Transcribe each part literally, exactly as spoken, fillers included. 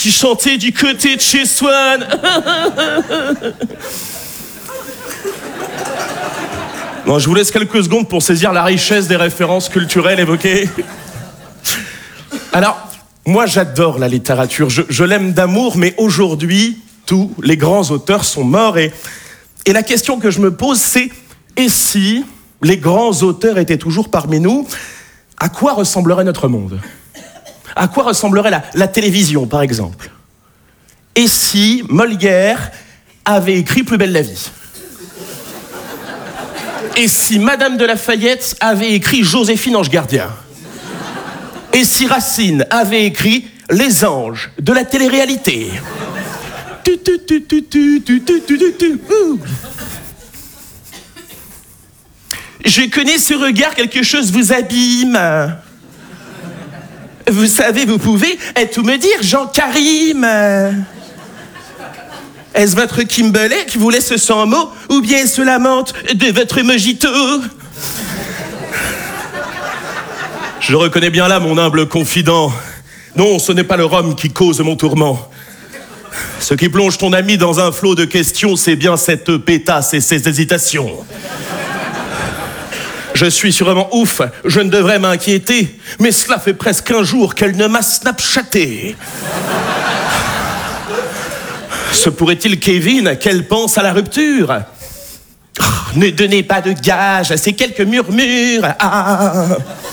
qui chantait du côté de chez Swan. Non, je vous laisse quelques secondes pour saisir la richesse des références culturelles évoquées. Alors, moi j'adore la littérature, je, je l'aime d'amour, mais aujourd'hui, tous les grands auteurs sont morts et, et la question que je me pose, c'est et si les grands auteurs étaient toujours parmi nous, à quoi ressemblerait notre monde ? À quoi ressemblerait la, la télévision, par exemple ? Et si Molière avait écrit Plus belle la vie ? Et si Madame de Lafayette avait écrit Joséphine Ange Gardien ? Et si Racine avait écrit Les anges de la télé-réalité ? Tu, tu, tu, tu, tu, tu, tu, tu, tu, tu. Je connais ce regard, quelque chose vous abîme. Vous savez, vous pouvez tout me dire, Jean Karim. Est-ce votre Kimberley qui vous laisse sans mots, ou bien se lamente de votre mojito ? Je reconnais bien là mon humble confident. Non, ce n'est pas le rhum qui cause mon tourment. Ce qui plonge ton ami dans un flot de questions, c'est bien cette pétasse et ses hésitations. Je suis sûrement ouf, je ne devrais m'inquiéter, mais cela fait presque un jour qu'elle ne m'a snapchaté. Se pourrait-il, Kevin, qu'elle pense à la rupture ? Oh, ne donnez pas de gage à ces quelques murmures. Ah.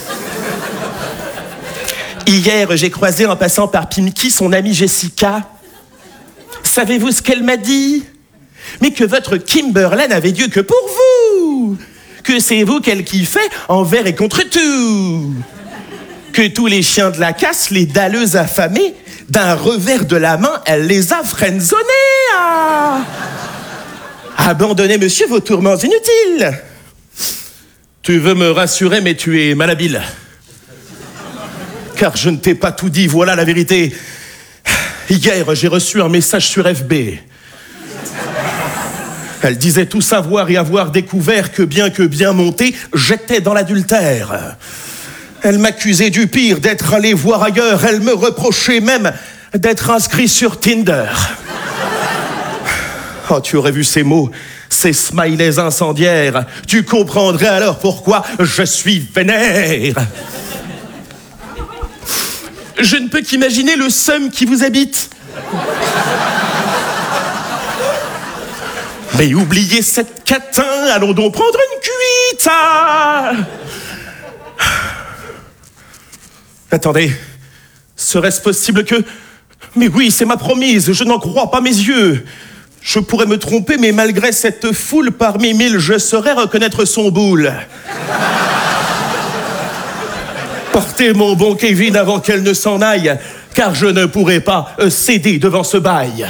Hier, j'ai croisé en passant par Pimki son amie Jessica. Savez-vous ce qu'elle m'a dit ? Mais que votre Kimberley n'avait Dieu que pour vous. Que c'est vous qu'elle kiffait envers et contre tout. Que tous les chiens de la casse, les dalleuses affamées, d'un revers de la main, elle les a friendzonnés. Ah. Abandonnez, monsieur, vos tourments inutiles. Tu veux me rassurer, mais tu es malhabile. Car je ne t'ai pas tout dit, voilà la vérité. Hier, j'ai reçu un message sur F B. Elle disait tout savoir et avoir découvert que bien que bien monté, j'étais dans l'adultère. Elle m'accusait du pire, d'être allé voir ailleurs. Elle me reprochait même d'être inscrit sur Tinder. Oh, tu aurais vu ces mots, ces smileys incendiaires. Tu comprendrais alors pourquoi je suis vénère. Je ne peux qu'imaginer le seum qui vous habite. Mais oubliez cette catin, allons donc prendre une cuite. Ah. Attendez, serait-ce possible que... Mais oui, c'est ma promise, je n'en crois pas mes yeux. Je pourrais me tromper, mais malgré cette foule, parmi mille, je saurais reconnaître son boule. Portez mon bon Kevin avant qu'elle ne s'en aille, car je ne pourrai pas céder devant ce bail.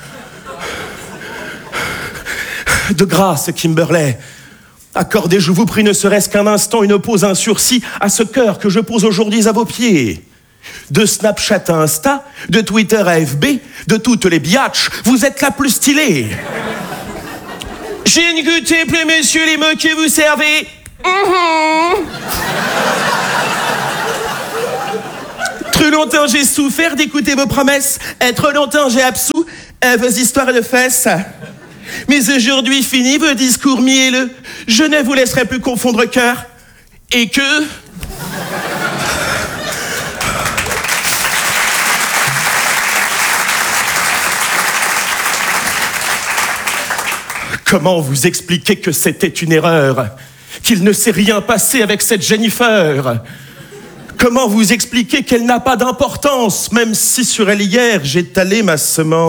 De grâce, Kimberley, accordez, je vous prie, ne serait-ce qu'un instant, une pause, un sursis à ce cœur que je pose aujourd'hui à vos pieds. De Snapchat à Insta, de Twitter à F B, de toutes les biatches, vous êtes la plus stylée. Je ne goûtais plus, messieurs, les mots que vous servez. Mmh. Trop longtemps j'ai souffert d'écouter vos promesses, et trop longtemps j'ai absous à vos histoires de fesses. Mais aujourd'hui, fini vos discours mielleux, je ne vous laisserai plus confondre cœur et que... Comment vous expliquer que c'était une erreur, qu'il ne s'est rien passé avec cette Jennifer ? Comment vous expliquer qu'elle n'a pas d'importance, même si sur elle hier j'ai talé ma semence ?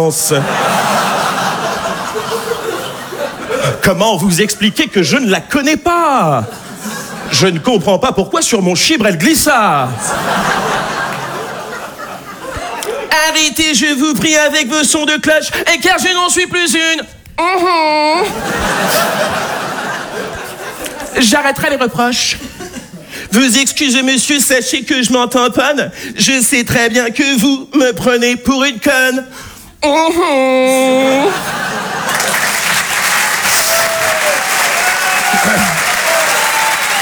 Comment vous expliquer que je ne la connais pas ? Je ne comprends pas pourquoi sur mon chibre elle glissa. Arrêtez, je vous prie, avec vos sons de cloche, et car je n'en suis plus une. Mmh. J'arrêterai les reproches. Vous excusez, monsieur, sachez que je m'en tamponne. Je sais très bien que vous me prenez pour une conne. Mmh.